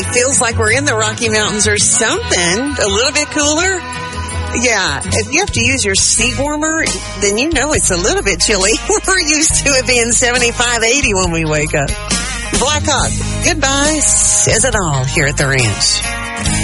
It feels like we're in the Rocky Mountains or something. A little bit cooler. Yeah, if you have to use your seat warmer, then you know it's a little bit chilly. We're used to it being 75, 80 when we wake up. Black Hawk, goodbye, says it all here at the ranch.